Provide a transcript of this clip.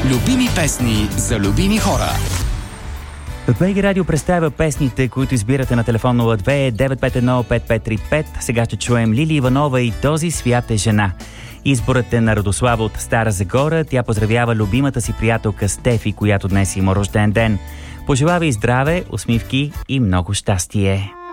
Любими песни за любими хора. БГ Радио представя песните, които избирате на телефон 02-951-5535. Сега ще чуем Лили Иванова и Този свят е жена. Изборът е на Радослава от Стара Загора. Тя поздравява любимата си приятелка Стефи, която днес има рожден ден. Пожелава и здраве, усмивки и много щастие.